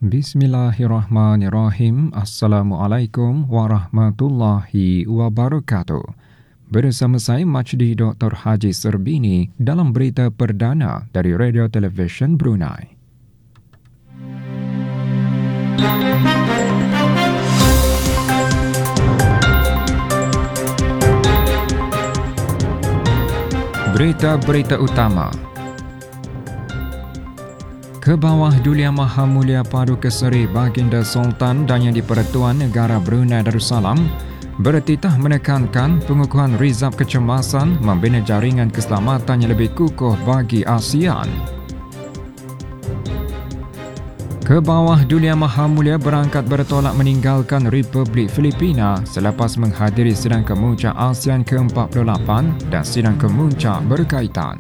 Bismillahirrahmanirrahim. Assalamualaikum warahmatullahi wabarakatuh. Bersama saya Majdi Dr. Haji Serbini dalam berita perdana dari Radio Television Brunei. Berita-berita utama. Ke bawah Duli Yang Maha Mulia Paduka Seri Baginda Sultan dan Yang di-Pertuan Negara Brunei Darussalam bertitah menekankan pengukuhan rizab kecemasan membina jaringan keselamatan yang lebih kukuh bagi ASEAN. Ke bawah Duli Yang Maha Mulia berangkat bertolak meninggalkan Republik Filipina selepas menghadiri sidang kemuncak ASEAN ke-48 dan sidang kemuncak berkaitan.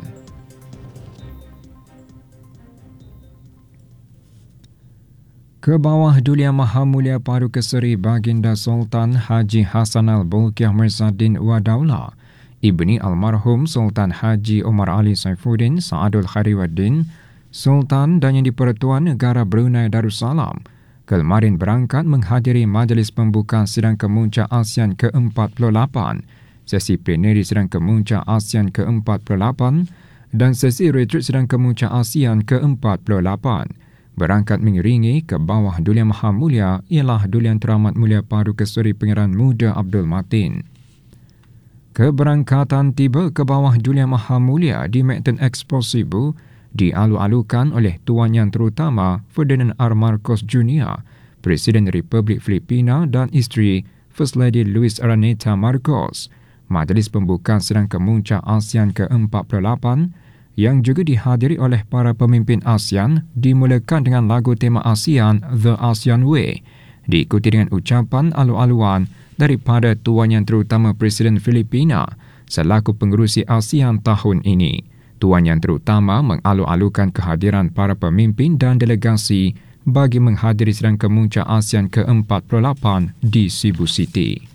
Ke bawah Duli Yang Maha Mulia Paduka Seri Baginda Sultan Haji Hassan Al-Bolkiah Mirzaddin Wadaula, ibni almarhum Sultan Haji Omar Ali Saifuddin Saadul Khairuddin, Sultan dan Yang di-Pertuan Negara Brunei Darussalam, kemarin berangkat menghadiri majlis pembukaan sidang kemuncak ASEAN ke-48, sesi plenary sidang kemuncak ASEAN ke-48 dan sesi retreat sidang kemuncak ASEAN ke-48. Berangkat mengiringi ke bawah Duli Yang Maha Mulia ialah Duli Yang Teramat Mulia Paduka Seri Pangeran Muda Abdul Matin. Keberangkatan tiba ke bawah Duli Yang Maha Mulia di Mactan Expo Cebu dialu-alukan oleh Tuan Yang Terutama Ferdinand R. Marcos Jr., Presiden Republik Filipina dan isteri First Lady Luis Araneta Marcos. Majlis pembukaan sidang kemuncak ASEAN ke-48 yang juga dihadiri oleh para pemimpin ASEAN dimulakan dengan lagu tema ASEAN The ASEAN Way, diikuti dengan ucapan alu-aluan daripada Tuan Yang Terutama Presiden Filipina selaku pengerusi ASEAN tahun ini. Tuan Yang Terutama mengalu-alukan kehadiran para pemimpin dan delegasi bagi menghadiri sidang kemuncak ASEAN ke-48 di Cebu City.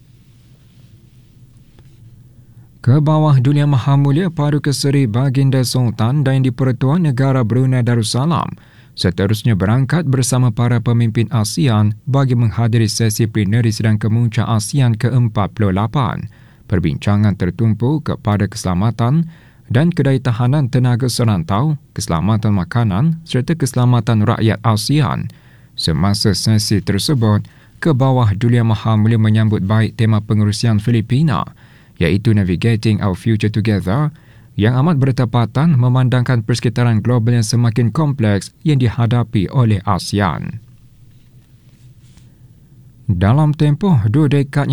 Ke bawah Duli Yang Maha Mulia Paduka Seri Baginda Sultan dan Yang di-Pertuan Negara Brunei Darussalam seterusnya berangkat bersama para pemimpin ASEAN bagi menghadiri sesi plenary sidang kemuncak ASEAN ke-48. Perbincangan tertumpu kepada keselamatan dan kedaitahanan tenaga serantau, keselamatan makanan serta keselamatan rakyat ASEAN. Semasa sesi tersebut, ke bawah Duli Yang Maha Mulia menyambut baik tema pengerusian Filipina, iaitu Navigating Our Future Together, yang amat bertepatan memandangkan persekitaran global yang semakin kompleks yang dihadapi oleh ASEAN. Dalam tempoh 2 dekad